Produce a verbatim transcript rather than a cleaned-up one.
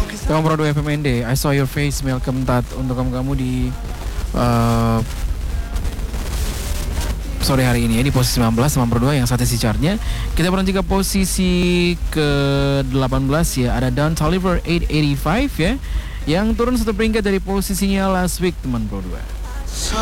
Kamu Pro dua F M N D, I saw your face, welcome Tat. Untuk kamu-kamu di uh, sore hari ini ya, di posisi sembilan belas, Pro dua yang saat isi chartnya. Kita berlanjut ke posisi ke delapan belas ya, ada Don Toliver delapan delapan lima ya, yang turun satu peringkat dari posisinya last week teman Pro dua.